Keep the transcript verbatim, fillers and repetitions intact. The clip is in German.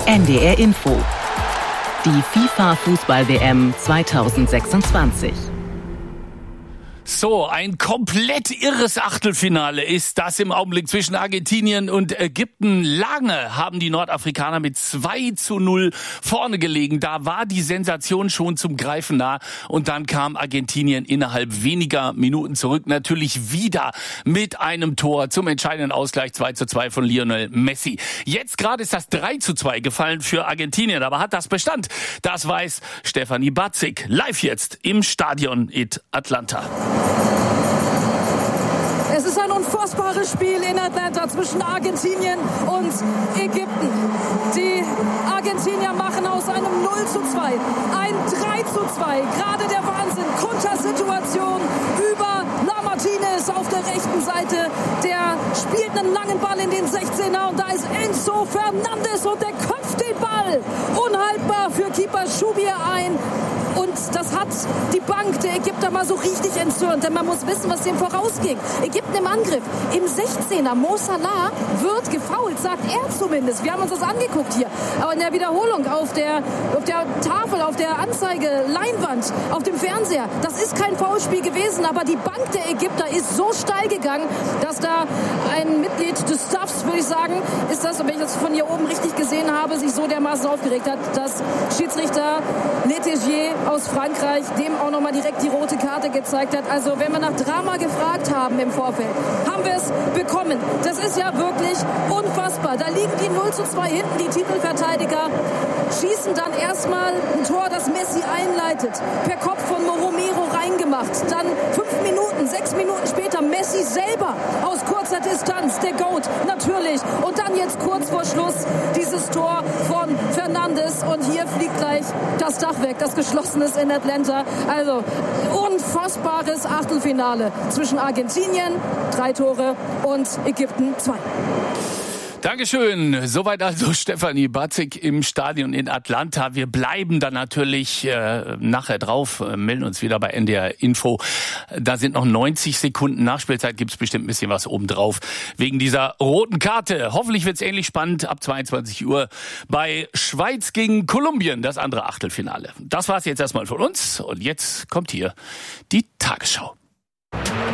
N D R Info. Die FIFA-Fußball-W M zweitausendsechsundzwanzig. So, ein komplett irres Achtelfinale ist das im Augenblick zwischen Argentinien und Ägypten. Lange haben die Nordafrikaner mit zwei zu null vorne gelegen. Da war die Sensation schon zum Greifen nah. Und dann kam Argentinien innerhalb weniger Minuten zurück. Natürlich wieder mit einem Tor zum entscheidenden Ausgleich zwei zu zwei von Lionel Messi. Jetzt gerade ist das drei zu zwei gefallen für Argentinien. Aber hat das Bestand? Das weiß Stefanie Batzig. Live jetzt im Stadion in Atlanta. Es ist ein unfassbares Spiel in Atlanta zwischen Argentinien und Ägypten. Die Argentinier machen aus einem null zu zwei ein drei zu zwei. Gerade der Wahnsinn. Kontersituation über La Martinez auf der rechten Seite. Der spielt einen langen Ball in den sechzehner und da ist Enzo Fernandes und der köpft den Ball unhaltbar für Keeper Schubier ein. Und das hat die Bank der Ägypter mal so richtig entzürnt, denn man muss wissen, was dem vorausging. Ägypten im Angriff, im sechzehner, Mo Salah wird gefoult, sagt er zumindest. Wir haben uns das angeguckt hier. Aber in der Wiederholung auf der, auf der Tafel, auf der Anzeigeleinwand, auf dem Fernseher, das ist kein Foulspiel gewesen, aber die Bank der Ägypter ist so steil gegangen, dass da ein Mitglied des Staffs, würde ich sagen, ist das, wenn ich das von hier oben richtig gesehen habe, sich so dermaßen aufgeregt hat, dass Schiedsrichter Letigier aus Frankreich dem auch nochmal direkt die rote Karte gezeigt hat. Also wenn wir nach Drama gefragt haben im Vorfeld, haben wir es bekommen. Das ist ja wirklich unfassbar. Da liegen die null zu zwei hinten, die Titelverteidiger schießen dann erstmal ein Tor, das Messi einleitet. Per Kopf von Romero reingemacht. Dann fünf Minuten, sechs Minuten später Messi selber aus kurzer Distanz. Der Goat natürlich. Und dann jetzt kurz vor Schluss dieses Tor von Fernandes. Und hier fliegt gleich das Dach weg, das geschlossen ist in Atlanta. Also unfassbares Achtelfinale zwischen Argentinien, drei Tore, und Ägypten, zwei. Dankeschön. Soweit also Stefanie Batzig im Stadion in Atlanta. Wir bleiben dann natürlich äh, nachher drauf, äh, melden uns wieder bei N D R Info. Da sind noch neunzig Sekunden Nachspielzeit, gibt's bestimmt ein bisschen was obendrauf wegen dieser roten Karte. Hoffentlich wird's ähnlich spannend ab zweiundzwanzig Uhr bei Schweiz gegen Kolumbien, das andere Achtelfinale. Das war's jetzt erstmal von uns und jetzt kommt hier die Tagesschau.